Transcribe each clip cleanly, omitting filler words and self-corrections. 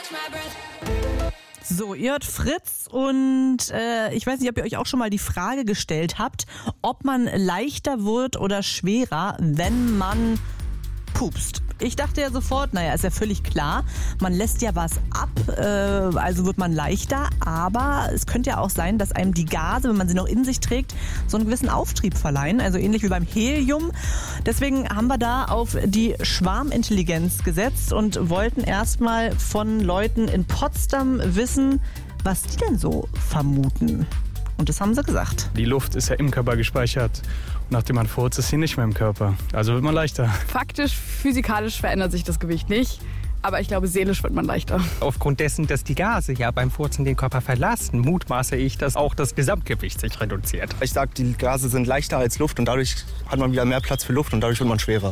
So, ihr hört Fritz und ich weiß nicht, ob ihr euch auch schon mal die Frage gestellt habt, ob man leichter wird oder schwerer, wenn man pupst. Ich dachte ja sofort, naja, ist ja völlig klar, man lässt ja was ab, also wird man leichter, aber es könnte ja auch sein, dass einem die Gase, wenn man sie noch in sich trägt, so einen gewissen Auftrieb verleihen, also ähnlich wie beim Helium. Deswegen haben wir da auf die Schwarmintelligenz gesetzt und wollten erstmal von Leuten in Potsdam wissen, was die denn so vermuten. Und das haben sie gesagt. Die Luft ist ja im Körper gespeichert. Und nachdem man furzt, ist sie nicht mehr im Körper. Also wird man leichter. Faktisch, physikalisch verändert sich das Gewicht nicht. Aber ich glaube, seelisch wird man leichter. Aufgrund dessen, dass die Gase ja beim Furzen den Körper verlassen, mutmaße ich, dass auch das Gesamtgewicht sich reduziert. Ich sage, die Gase sind leichter als Luft und dadurch hat man wieder mehr Platz für Luft und dadurch wird man schwerer.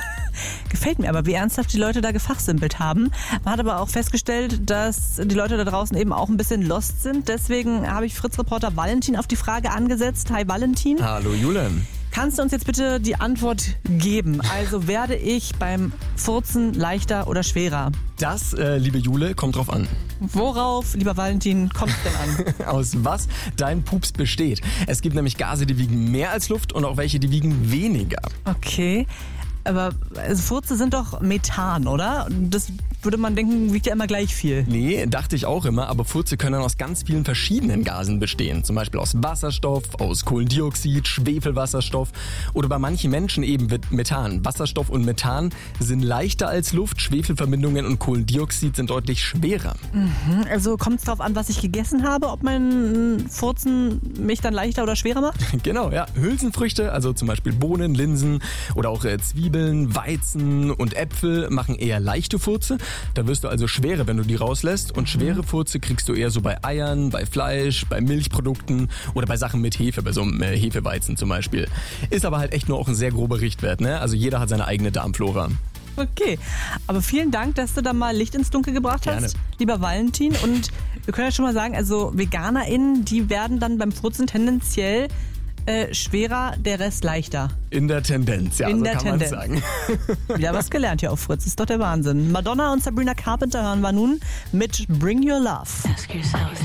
Gefällt mir aber, wie ernsthaft die Leute da gefachsimpelt haben. Man hat aber auch festgestellt, dass die Leute da draußen eben auch ein bisschen lost sind. Deswegen habe ich Fritz-Reporter Valentin auf die Frage angesetzt. Hi Valentin. Hallo Jule. Kannst du uns jetzt bitte die Antwort geben? Also werde ich beim Furzen leichter oder schwerer? Das, liebe Jule, kommt drauf an. Worauf, lieber Valentin, kommt es denn an? Aus was dein Pups besteht. Es gibt nämlich Gase, die wiegen mehr als Luft und auch welche, die wiegen weniger. Okay. Aber Furze sind doch Methan, oder? Das würde man denken, wiegt ja immer gleich viel. Nee, dachte ich auch immer, aber Furze können aus ganz vielen verschiedenen Gasen bestehen. Zum Beispiel aus Wasserstoff, aus Kohlendioxid, Schwefelwasserstoff oder bei manchen Menschen eben Methan. Wasserstoff und Methan sind leichter als Luft, Schwefelverbindungen und Kohlendioxid sind deutlich schwerer. Also kommt es darauf an, was ich gegessen habe, ob mein Furzen mich dann leichter oder schwerer macht? Genau, ja. Hülsenfrüchte, also zum Beispiel Bohnen, Linsen oder auch Zwiebeln, Weizen und Äpfel machen eher leichte Furze. Da wirst du also schwerer, wenn du die rauslässt. Und schwere Furze kriegst du eher so bei Eiern, bei Fleisch, bei Milchprodukten oder bei Sachen mit Hefe, bei so einem Hefeweizen zum Beispiel. Ist aber halt echt nur auch ein sehr grober Richtwert, ne? Also jeder hat seine eigene Darmflora. Okay, aber vielen Dank, dass du da mal Licht ins Dunkel gebracht hast, Gerne. lieber Valentin. Und wir können ja schon mal sagen, also VeganerInnen, die werden dann beim Furzen tendenziell schwerer, der Rest leichter. In der Tendenz, ja, In so der kann man Tendenz. sagen. Wieder was gelernt hier auf Fritz, ist doch der Wahnsinn. Madonna und Sabrina Carpenter hören wir nun mit Bring Your Love.